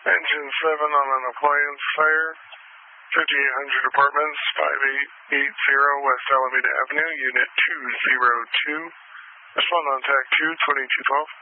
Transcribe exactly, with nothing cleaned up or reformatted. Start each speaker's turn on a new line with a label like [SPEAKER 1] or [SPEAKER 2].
[SPEAKER 1] Engine seven on an appliance fire. fifty-eight hundred Apartments, five eight eight zero West Alameda Avenue, Unit two zero two. Respond on TAC two, twenty-two twelve.